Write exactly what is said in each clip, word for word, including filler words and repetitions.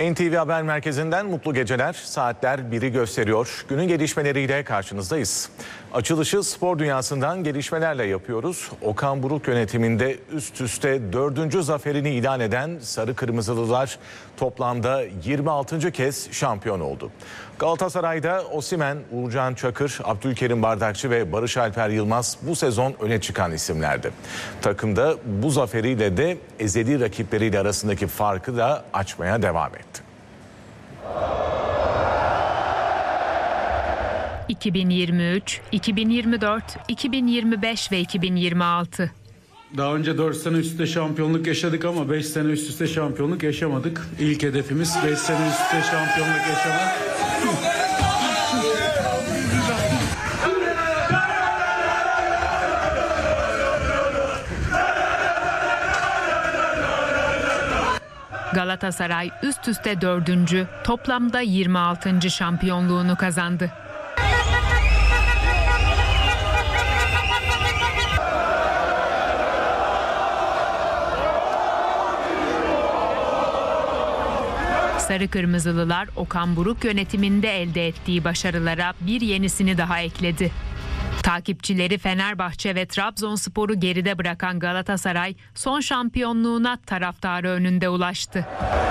N T V Haber Merkezi'nden mutlu geceler. Saatler biri gösteriyor. Günün gelişmeleriyle karşınızdayız. Açılışı spor dünyasından gelişmelerle yapıyoruz. Okan Buruk yönetiminde üst üste dördüncü zaferini ilan eden Sarı Kırmızılılar toplamda yirmi altıncı kez şampiyon oldu. Galatasaray'da Osimhen, Uğurcan Çakır, Abdülkerim Bardakçı ve Barış Alper Yılmaz bu sezon öne çıkan isimlerdi. Takımda bu zaferiyle de ezeli rakipleriyle arasındaki farkı da açmaya devam etti. iki bin yirmi üç, iki bin yirmi dört, iki bin yirmi beş ve iki bin yirmi altı. Daha önce dört sene üst üste şampiyonluk yaşadık ama beş sene üst üste şampiyonluk yaşamadık. İlk hedefimiz beş sene üst üste şampiyonluk yaşamak. Galatasaray üst üste dördüncü, toplamda yirmi altıncı şampiyonluğunu kazandı. Sarı Kırmızılılar Okan Buruk yönetiminde elde ettiği başarılara bir yenisini daha ekledi. Takipçileri Fenerbahçe ve Trabzonspor'u geride bırakan Galatasaray son şampiyonluğuna taraftarı önünde ulaştı.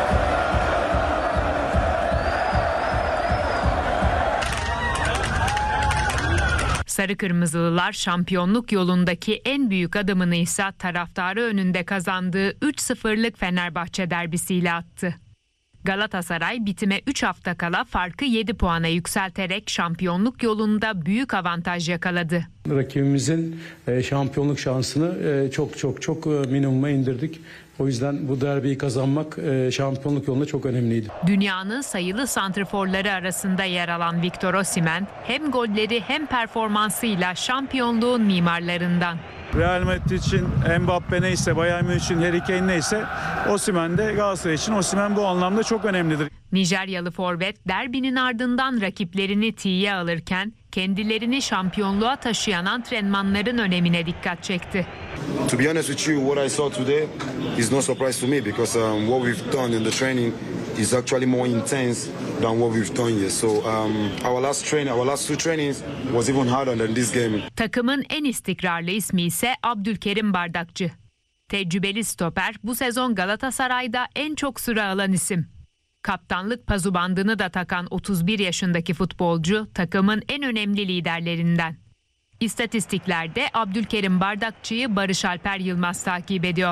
Sarı Kırmızılılar şampiyonluk yolundaki en büyük adımını ise taraftarı önünde kazandığı üç sıfırlık Fenerbahçe derbisiyle attı. Galatasaray bitime üç hafta kala farkı yedi puana yükselterek şampiyonluk yolunda büyük avantaj yakaladı. Rakibimizin şampiyonluk şansını çok çok çok minimuma indirdik. O yüzden bu derbiyi kazanmak şampiyonluk yolunda çok önemliydi. Dünyanın sayılı santrforları arasında yer alan Victor Osimhen hem golleri hem performansıyla şampiyonluğun mimarlarından. Real Madrid için Mbappe neyse, Bayern Münih için Harry Kane neyse, Osimhen de Galatasaray için Osimhen bu anlamda çok önemlidir. Nijeryalı forvet derbinin ardından rakiplerini tiye alırken kendilerini şampiyonluğa taşıyan antrenmanların önemine dikkat çekti. To be honest with you, what I saw today is no surprise to me because um, what we've done in the training is actually more intense than what we've done here. So um, our last training, our last two trainings was even harder than this game. Takımın en istikrarlı ismi ise Abdülkerim Bardakçı. Tecrübeli stoper bu sezon Galatasaray'da en çok süre alan isim. Kaptanlık pazubandını da takan otuz bir yaşındaki futbolcu takımın en önemli liderlerinden. İstatistiklerde Abdülkerim Bardakçı'yı Barış Alper Yılmaz takip ediyor.